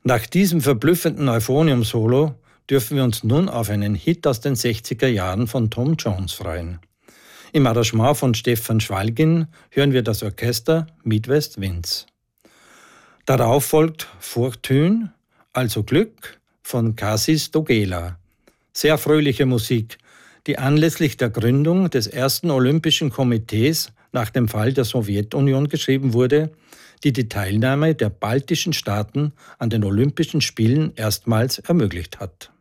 Nach diesem verblüffenden Euphonium-Solo dürfen wir uns nun auf einen Hit aus den 60er Jahren von Tom Jones freuen. Im Arrangement von Stefan Schwalgin hören wir das Orchester Midwest Winds. Darauf folgt Fortune, also Glück, von Cassis Dogela. Sehr fröhliche Musik, die anlässlich der Gründung des ersten Olympischen Komitees nach dem Fall der Sowjetunion geschrieben wurde, die die Teilnahme der baltischen Staaten an den Olympischen Spielen erstmals ermöglicht hat.